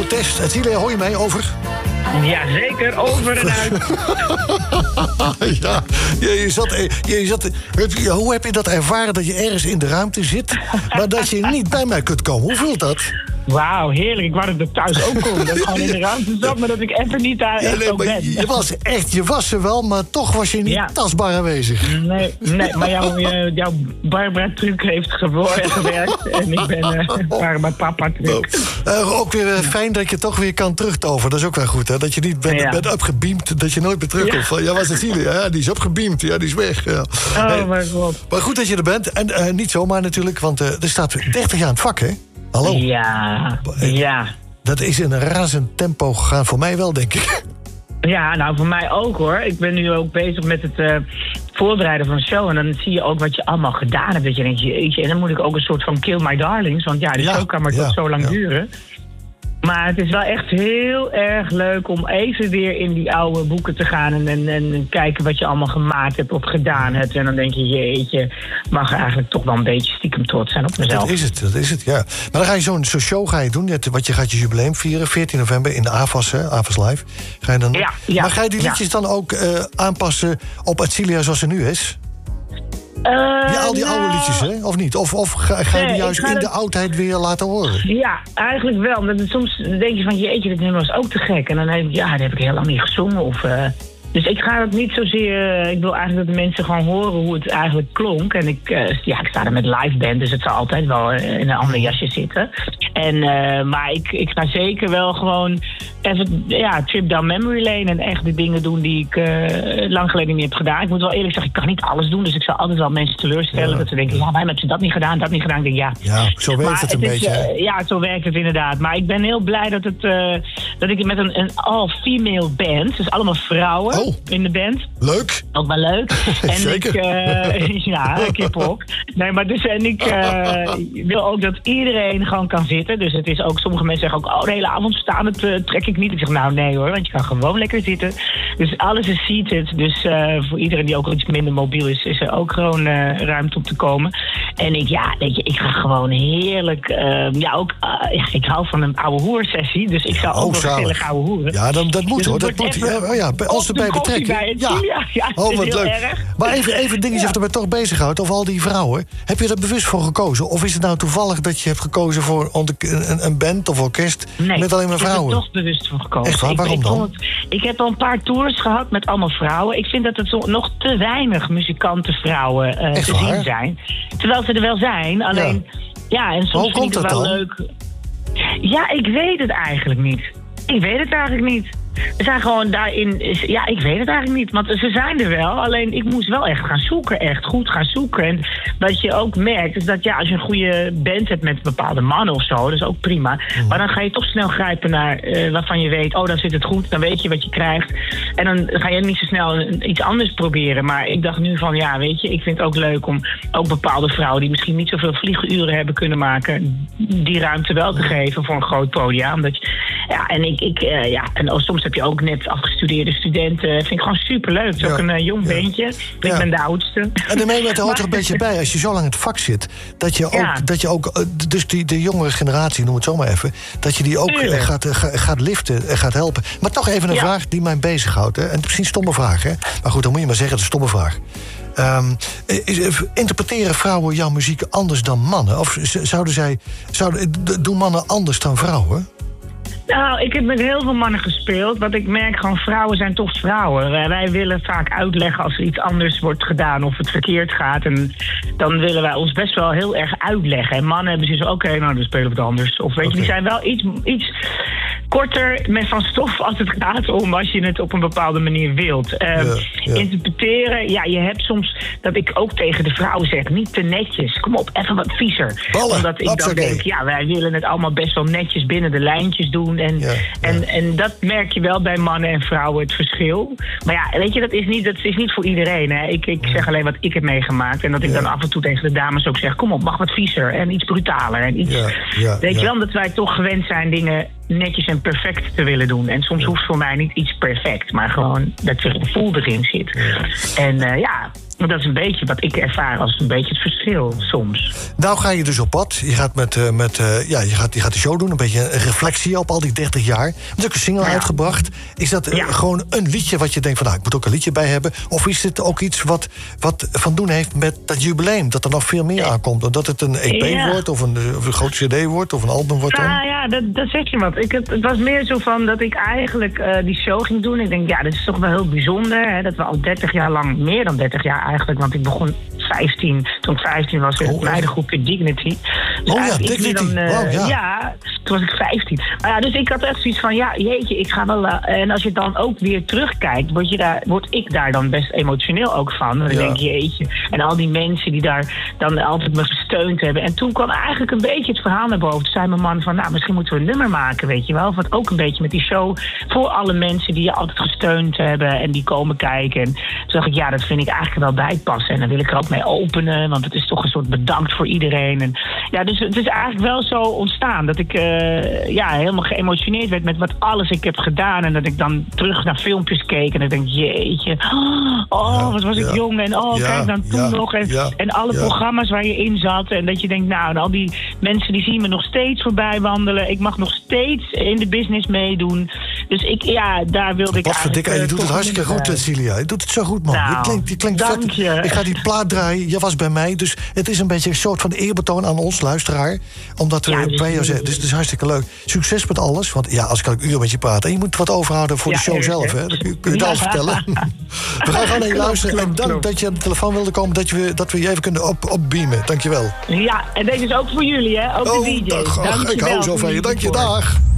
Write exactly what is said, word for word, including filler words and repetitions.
protest. Etilia, hoor je mij? Over? Jazeker, over en uit. Ja, je zat, je zat, hoe heb je dat ervaren dat je ergens in de ruimte zit, maar dat je niet bij mij kunt komen? Hoe voelt dat? Wauw, heerlijk. Ik wou dat ik thuis ook kon. Dat ik gewoon in de ruimte zat, maar dat ik even niet daar ja, echt nee, ook ben. Je was echt, je was er wel, maar toch was je niet ja. tastbaar aanwezig. Nee, nee maar jouw, jouw Barbara-truc heeft gewerkt. En ik ben uh, Barbara-papa-truc. Uh, ook weer uh, fijn dat je toch weer kan terugtoveren. Dat is ook wel goed, hè? Dat je niet bent, ja. bent opgebeamd, dat je nooit meer terugkomt. Ja, ja was het hier? Ja, die is opgebeamd. Ja, die is weg. Ja. Oh, hey, mijn god. Maar goed dat je er bent. En uh, niet zomaar natuurlijk, want uh, er staat dertig jaar aan het vak, hè? Hallo? Ja, ja. Dat is in een razend tempo gegaan. Voor mij wel, denk ik. Ja, nou, voor mij ook, hoor. Ik ben nu ook bezig met het uh, voorbereiden van een show. En dan zie je ook wat je allemaal gedaan hebt. Dat je denkt, jeetje, en dan moet ik ook een soort van kill my darlings. Want ja, de ja, show kan maar ja, toch zo lang ja. duren. Maar het is wel echt heel erg leuk om even weer in die oude boeken te gaan... en, en, en kijken wat je allemaal gemaakt hebt of gedaan hebt. En dan denk je, jeetje, mag eigenlijk toch wel een beetje stiekem trots zijn op mezelf. Dat is het, dat is het, ja. Maar dan ga je zo'n zo'n show ga je doen, wat je gaat je jubileum vieren... veertien november in de A V A S, hè, A V A S Live. Ga je dan, ja, ja, maar ga je die liedjes ja. dan ook uh, aanpassen op Etilia zoals ze nu is? Uh, ja, al die nou, oude liedjes, hè? Of niet? Of, of ga, ga je nee, die juist in het... de oudheid weer laten horen? Ja, eigenlijk wel. Omdat het, soms denk je van, jeetje, dit nummer was ook te gek. En dan denk ik, ja, dat heb ik heel lang niet gezongen. Of, uh... Dus ik ga het niet zozeer... Ik wil eigenlijk dat de mensen gewoon horen hoe het eigenlijk klonk. En ik, uh, ja, ik sta er met live band, dus het zal altijd wel in een ander jasje zitten. En, uh, maar ik, ik ga zeker wel gewoon even ja, trip down memory lane en echt de dingen doen die ik uh, lang geleden niet heb gedaan. Ik moet wel eerlijk zeggen, ik kan niet alles doen, dus ik zal altijd wel mensen teleurstellen. Ja. Dat ze denken, ja, waarom hebben ze dat niet gedaan, dat niet gedaan. Ik denk, ja, ja zo werkt het een het is, beetje. Uh, ja, zo werkt het inderdaad. Maar ik ben heel blij dat, het, uh, dat ik met een, een all-female band, dus allemaal vrouwen oh. in de band. Leuk. Ook wel leuk. En zeker. Ik, uh, ja, kip op. Nee, maar dus, en ik uh, wil ook dat iedereen gewoon kan zitten. Dus het is ook, sommige mensen zeggen ook, oh, de hele avond staan, het uh, trek ik niet. Ik zeg, nou nee hoor, want je kan gewoon lekker zitten. Dus alles is seated. Dus uh, voor iedereen die ook iets minder mobiel is, is er ook gewoon uh, ruimte om te komen. En ik, ja, weet je, ik ga gewoon heerlijk, uh, ja, ook, uh, ja, ik hou van een oude hoersessie. Dus ik zou ook oh, wel gezellig oude hoeren. Ja, dan, dat moet dus hoor, dat moet. Ja, oh ja, bij ons erbij betrekken. Bij ja. Ja, ja, oh, wat leuk. Erg. Maar even, even een dingetje ja. of er toch bezighoudt, of al die vrouwen. Heb je er bewust voor gekozen? Of is het nou toevallig dat je hebt gekozen voor een, een band of orkest nee, met alleen maar vrouwen? Ik heb er toch bewust voor gekozen. Echt waar? Waarom ik, dan? Het, ik heb al een paar tours gehad met allemaal vrouwen. Ik vind dat het zo, nog te weinig muzikante vrouwen uh, te waar? zien zijn. Terwijl ze er wel zijn, alleen... Ja, ja en soms Hoe vind ik het wel dan? leuk. Ja, ik weet het eigenlijk niet. Ik weet het eigenlijk niet. We zijn gewoon daarin... Ja, ik weet het eigenlijk niet. Want ze zijn er wel. Alleen ik moest wel echt gaan zoeken. Echt goed gaan zoeken. En wat je ook merkt is dat ja, als je een goede band hebt met bepaalde mannen of zo, dat is ook prima. Mm. Maar dan ga je toch snel grijpen naar uh, waarvan je weet, oh, dan zit het goed. Dan weet je wat je krijgt. En dan ga je niet zo snel iets anders proberen. Maar ik dacht nu van, ja, weet je, ik vind het ook leuk om ook bepaalde vrouwen die misschien niet zoveel vlieguren hebben kunnen maken, die ruimte wel te geven voor een groot podium. Omdat je, ja, en ik, ik uh, ja, en soms heb je ook net afgestudeerde studenten. Vind ik gewoon superleuk. Het is ja, ook een uh, jong ja. beentje. Ik ja. ben de oudste. En daarmee met de hoort er een beetje bij, als je zo lang in het vak zit, dat je ook, ja. dat je ook dus die, de jongere generatie, noem het zo maar even, dat je die ook uh, gaat, uh, gaat liften en gaat helpen. Maar toch even een ja. vraag die mij bezighoudt. Hè? En misschien een stomme vraag, hè? Maar goed, dan moet je maar zeggen, het is een stomme vraag. Um, is, interpreteren vrouwen jouw muziek anders dan mannen? Of zouden zij, zouden, doen mannen anders dan vrouwen? Nou, ik heb met heel veel mannen gespeeld. Wat ik merk, gewoon vrouwen zijn toch vrouwen. Wij, wij willen vaak uitleggen als er iets anders wordt gedaan of het verkeerd gaat. En dan willen wij ons best wel heel erg uitleggen. En mannen hebben zoiets, oké, okay, nou dan spelen we het anders. Of weet okay. je, die zijn wel iets, iets korter met van stof als het gaat om als je het op een bepaalde manier wilt. Uh, ja, ja. Interpreteren, ja, je hebt soms dat ik ook tegen de vrouwen zeg, niet te netjes. Kom op, even wat viezer. Ballen, Omdat ik dan okay. denk, ja, wij willen het allemaal best wel netjes binnen de lijntjes doen. En, ja, ja. en, en dat merk je wel bij mannen en vrouwen, het verschil. Maar ja, weet je, dat is niet, dat is niet voor iedereen. Hè. Ik, ik zeg alleen wat ik heb meegemaakt. En dat ik ja. dan af en toe tegen de dames ook zeg, kom op, mag wat viezer en iets brutaler. En iets, ja, ja, weet ja. je wel, omdat wij toch gewend zijn dingen netjes en perfect te willen doen. En soms ja. hoeft voor mij niet iets perfect, maar gewoon dat er een gevoel erin zit. Ja. En uh, ja... Dat is een beetje wat ik ervaar als een beetje het verschil soms. Nou ga je dus op pad. Je gaat, met, uh, met, uh, ja, je gaat, je gaat de show doen. Een beetje een reflectie op al die dertig jaar. Er is ook een single ja. uitgebracht. Is dat uh, ja. gewoon een liedje wat je denkt van... nou, ik moet ook een liedje bij hebben? Of is het ook iets wat, wat van doen heeft met dat jubileum? Dat er nog veel meer aankomt? Dat het een E P ja. wordt? Of een, of een groot C D wordt? Of een album wordt dan? Nou ja, dat, dat zeg je wat. Ik, het, het was meer zo van dat ik eigenlijk uh, die show ging doen. Ik denk, ja, dit is toch wel heel bijzonder. Hè, dat we al dertig jaar lang, meer dan dertig jaar eigenlijk... want ik begon vijftien, toen ik vijftien was in oh, het meidengroepje Dignity. Dus oh ja, Dignity. Dan, uh, wow, ja. ja, toen was ik vijftien. Maar ja, dus ik had echt zoiets van, ja, jeetje, ik ga wel... Uh, en als je dan ook weer terugkijkt, word, je daar, word ik daar dan best emotioneel ook van. Dan ja. denk je, jeetje. En al die mensen die daar dan altijd me gesteund hebben. En toen kwam eigenlijk een beetje het verhaal naar boven. Toen zei mijn man van, nou, misschien moeten we een nummer maken, weet je wel. Wat ook een beetje met die show voor alle mensen die je altijd gesteund hebben en die komen kijken. En toen dacht ik, ja, dat vind ik eigenlijk wel bijpassen. En dan wil ik er ook mee openen, want het is toch een soort bedankt voor iedereen. En ja, dus het is eigenlijk wel zo ontstaan dat ik uh, ja, helemaal geëmotioneerd werd met wat alles ik heb gedaan. En dat ik dan terug naar filmpjes keek en ik denk, jeetje, oh, ja, wat was ik ja, jong en oh, ja, kijk dan toen ja, nog. En, ja, en alle ja. programma's waar je in zat. En dat je denkt, nou, al die mensen die zien me nog steeds voorbij wandelen. Ik mag nog steeds in de business meedoen. Dus ik, ja, daar wilde ik wat eigenlijk... Wat je doet het hartstikke goed, Cecilia. Je doet het zo goed, man. Nou, je klinkt, je klinkt vet. Je. Ik ga die plaat draaien. Je was bij mij. Dus het is een beetje een soort van eerbetoon aan ons, luisteraar. Omdat we ja, dus bij jou zijn. Dus het is hartstikke leuk. Succes met alles. Want ja, als ik een uur met je praat. En je moet wat overhouden voor ja, de show ja, zelf. Hè? Dat kun je, kun je ja. het al vertellen. We gaan gewoon naar je luisteren. En dank dat je aan de telefoon wilde komen. Dat, je, dat we je even kunnen op, opbeamen. Dankjewel. Ja, en deze is ook voor jullie, hè? Ook oh, de D J's. Dag, ach, ik hou zo van je. Dank je, dag.